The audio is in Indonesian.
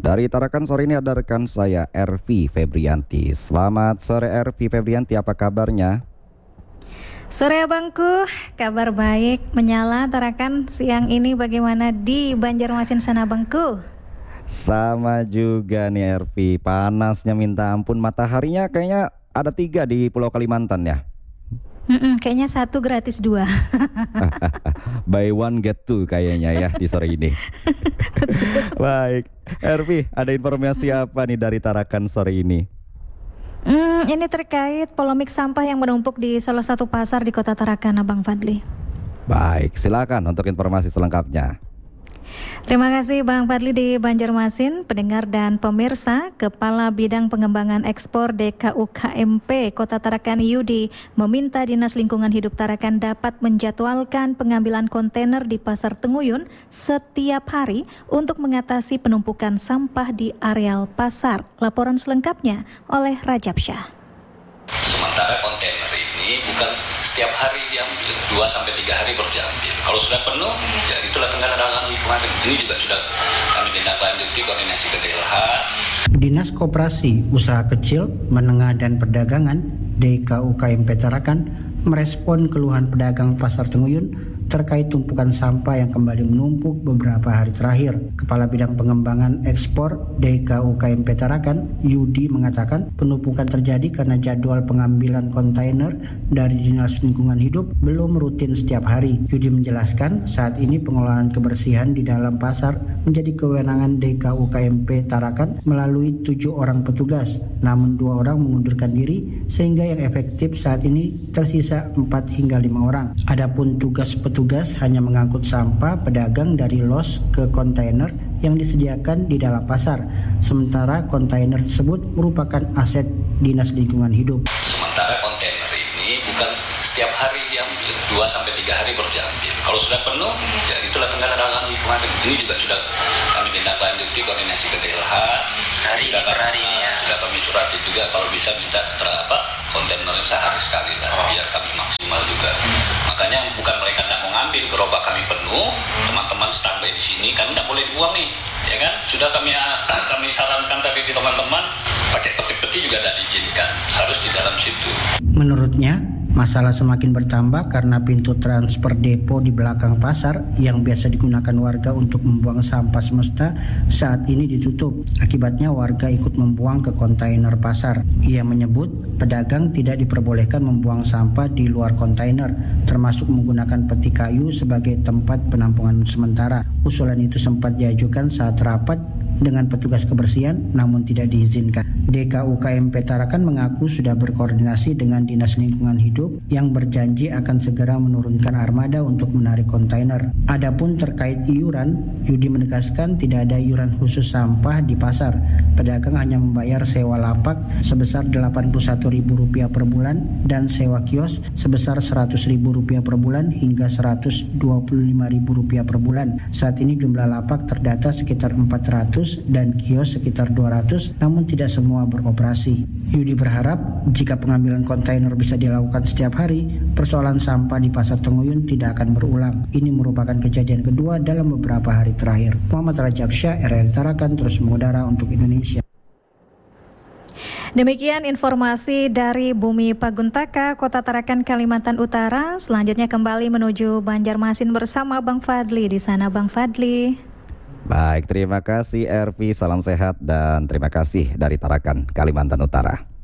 Dari Tarakan sore ini ada rekan saya Ervi Febrianti. Selamat sore Ervi Febrianti, apa kabarnya? Sore abangku, kabar baik menyala Tarakan siang ini bagaimana di Banjarmasin sana abangku? Sama juga nih Ervi, panasnya minta ampun, mataharinya kayaknya ada 3 di Pulau Kalimantan ya. Kayaknya 1 gratis 2. Buy one get two kayaknya ya di sore ini. Baik, Ervi, ada informasi apa nih dari Tarakan sore ini? Ini terkait polemik sampah yang menumpuk di salah satu pasar di Kota Tarakan, Abang Fadli. Baik, silakan untuk informasi selengkapnya. Terima kasih Bang Fadli di Banjarmasin, pendengar dan pemirsa. Kepala Bidang Pengembangan Ekspor DKUKMP Kota Tarakan Yudi meminta Dinas Lingkungan Hidup Tarakan dapat menjadwalkan pengambilan kontainer di Pasar Tenguyun setiap hari untuk mengatasi penumpukan sampah di areal pasar. Laporan selengkapnya oleh Rajab Syah. Sementara kontainer ini bukan setiap hari diambil, 2-3 hari baru diambil. Kalau sudah penuh, ya itulah Tenggara kemarin. Ini juga sudah kami tindak-lanjuti koordinasi ke DLH. Dinas Koperasi, Usaha Kecil, Menengah dan Perdagangan DKUKMP Tarakan merespon keluhan pedagang Pasar Tenguyun terkait tumpukan sampah yang kembali menumpuk beberapa hari terakhir. Kepala Bidang Pengembangan Ekspor DKUKMP Tarakan, Yudi, mengatakan penumpukan terjadi karena jadwal pengambilan kontainer dari Dinas Lingkungan Hidup belum rutin setiap hari. Yudi menjelaskan saat ini pengelolaan kebersihan di dalam pasar menjadi kewenangan DKUKMP Tarakan melalui 7 orang petugas, namun 2 orang mengundurkan diri sehingga yang efektif saat ini tersisa 4 hingga 5 orang. Adapun tugas petugas hanya mengangkut sampah pedagang dari los ke kontainer yang disediakan di dalam pasar. Sementara kontainer tersebut merupakan aset Dinas Lingkungan Hidup. Sementara kontainer ini bukan setiap hari diambil, 2-3 hari baru diambil. Kalau sudah penuh, ya itulah Tenggara kemarin. Ini juga sudah kami tindak-lanjuti koordinasi ke DLH. Hari ini ya. Sudah kami surati juga kalau bisa minta kontainernya sehari sekali lah, biar kami maksimal juga. Makanya bukan mereka tidak mau ngambil, gerobak kami penuh, teman-teman standby di sini kan tidak boleh dibuang nih, ya kan? Sudah kami sarankan tadi di teman-teman, pakai peti-peti juga tidak diizinkan, harus di dalam situ. Menurutnya, masalah semakin bertambah karena pintu transfer depo di belakang pasar yang biasa digunakan warga untuk membuang sampah semesta saat ini ditutup. Akibatnya warga ikut membuang ke kontainer pasar. Ia menyebut pedagang tidak diperbolehkan membuang sampah di luar kontainer, termasuk menggunakan peti kayu sebagai tempat penampungan sementara. Usulan itu sempat diajukan saat rapat dengan petugas kebersihan namun tidak diizinkan. DKUKMP Tarakan mengaku sudah berkoordinasi dengan Dinas Lingkungan Hidup yang berjanji akan segera menurunkan armada untuk menarik kontainer. Adapun terkait iuran, Yudi menegaskan tidak ada iuran khusus sampah di pasar. Pedagang hanya membayar sewa lapak sebesar Rp81.000 per bulan dan sewa kios sebesar Rp100.000 per bulan hingga Rp125.000 per bulan. Saat ini jumlah lapak terdata sekitar 400 dan kios sekitar 200, namun tidak semua beroperasi. Yudi berharap jika pengambilan kontainer bisa dilakukan setiap hari, persoalan sampah di Pasar Tenguyun tidak akan berulang. Ini merupakan kejadian kedua dalam beberapa hari terakhir. Muhammad Rajab Syah, RRI Tarakan, terus mengudara untuk Indonesia. Demikian informasi dari Bumi Paguntaka, Kota Tarakan, Kalimantan Utara. Selanjutnya kembali menuju Banjarmasin bersama Bang Fadli. Di sana Bang Fadli. Baik, terima kasih Ervi, salam sehat dan terima kasih dari Tarakan, Kalimantan Utara.